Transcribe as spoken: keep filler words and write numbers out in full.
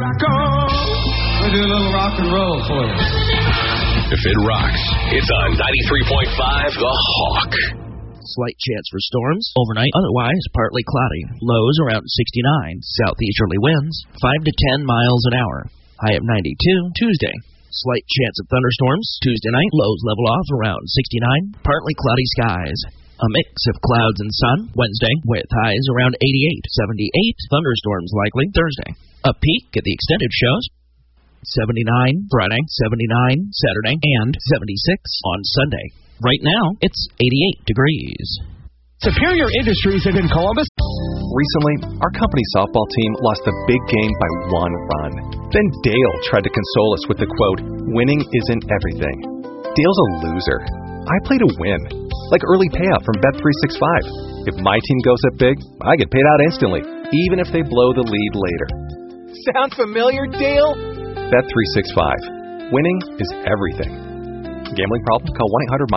rock on. We'll do a little rock and roll for you. If it rocks, it's on ninety-three point five The Hawk. Slight chance for storms. Overnight, otherwise partly cloudy. Lows around sixty-nine. Southeasterly winds, five to ten miles an hour. High of ninety-two. Tuesday. Slight chance of thunderstorms. Tuesday night, lows level off around sixty-nine. Partly cloudy skies. A mix of clouds and sun. Wednesday, with highs around eighty-eight. seventy-eight. Thunderstorms likely. Thursday. A peak at the extended shows. seventy-nine Friday, seventy-nine Saturday, and seventy-six on Sunday. Right now, it's eighty-eight degrees. Superior Industries in Columbus. Recently, our company softball team lost a big game by one run. Then Dale tried to console us with the quote, "Winning isn't everything." Dale's a loser. I play to win. Like early payout from Bet three sixty-five. If my team goes up big, I get paid out instantly, even if they blow the lead later. Sound familiar, Dale? Bet three sixty-five. Winning is everything. Gambling problem? Call one eight hundred